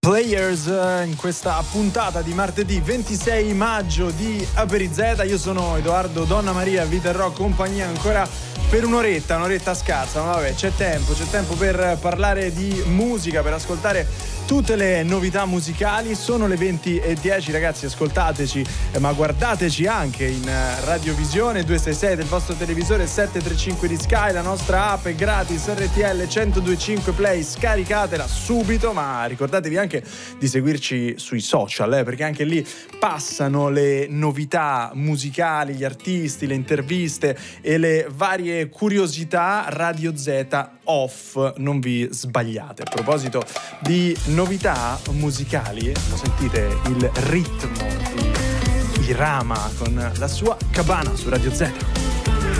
Players in questa puntata di martedì 26 maggio di Aperizeta. Io sono Edoardo Donna Maria, vi terrò compagnia ancora per un'oretta scarsa, ma vabbè, c'è tempo per parlare di musica, per ascoltare tutte le novità musicali. Sono le 20:10, ragazzi, ascoltateci, ma guardateci anche in radiovisione 266 del vostro televisore, 735 di Sky, la nostra app è gratis, RTL 1025 Play, scaricatela subito, ma ricordatevi anche di seguirci sui social, perché anche lì passano le novità musicali, gli artisti, le interviste e le varie curiosità. Radio Z off, non vi sbagliate. A proposito di novità musicali, sentite il ritmo di Irama con la sua Cabana su Radio Z.